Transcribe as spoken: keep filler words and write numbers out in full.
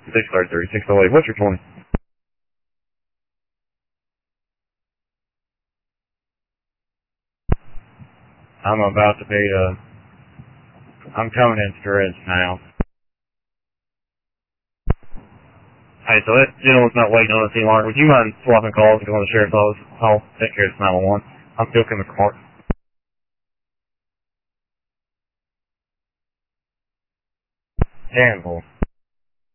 six thirty-three, six oh eight. What's your twenty? I'm about to be, uh, I'm coming in stress now. Hey, so that gentleman's not waiting on us any longer. Would you mind swapping calls and going to the sheriff's office? I'll take care of this nine one one. I'm still coming to court. Terrible.